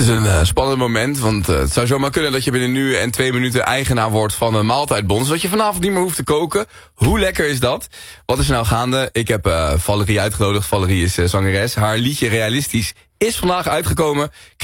is een spannend moment, want het zou zomaar kunnen dat je binnen nu en 2 minuten eigenaar wordt van een maaltijdbon, zodat je vanavond niet meer hoeft te koken. Hoe lekker is dat? Wat is er nou gaande? Ik heb Valerie uitgenodigd. Valerie is zangeres. Haar liedje Realistisch is vandaag uitgekomen.